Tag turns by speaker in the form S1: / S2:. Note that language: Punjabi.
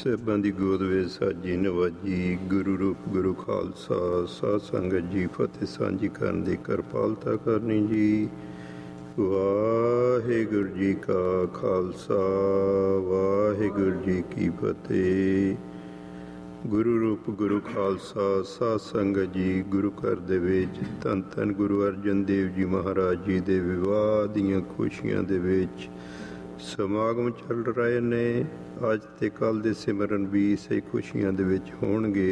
S1: ਸਾਹਿਬਾਂ ਦੀ ਗੋਦ ਵਿੱਚ ਸਾਜੀ ਨਵਾਜੀ। ਗੁਰੂ ਰੂਪ ਗੁਰੂ ਖਾਲਸਾ ਸਾਧ ਸੰਗਤ ਜੀ ਫਤਿਹ ਸਾਂਝੀ ਕਰਨ ਦੀ ਕਿਰਪਾਲਤਾ ਕਰਨੀ ਜੀ। ਵਾਹਿਗੁਰੂ ਜੀ ਕਾ ਖਾਲਸਾ ਵਾਹਿਗੁਰੂ ਜੀ ਕੀ ਫਤਿਹ। ਗੁਰੂ ਰੂਪ ਗੁਰੂ ਖਾਲਸਾ ਸਾਧ ਸੰਗਤ ਜੀ, ਗੁਰੂ ਘਰ ਦੇ ਵਿੱਚ ਧੰਨ ਧੰਨ ਗੁਰੂ ਅਰਜਨ ਦੇਵ ਜੀ ਮਹਾਰਾਜ ਜੀ ਦੇ ਵਿਵਾਹ ਦੀਆਂ ਖੁਸ਼ੀਆਂ ਦੇ ਵਿੱਚ ਸਮਾਗਮ ਚੱਲ ਰਹੇ ਨੇ। ਅੱਜ ਤੇ ਕੱਲ੍ਹ ਦੇ ਸਿਮਰਨ ਵੀ ਇਸੇ ਖੁਸ਼ੀਆਂ ਦੇ ਵਿੱਚ ਹੋਣਗੇ।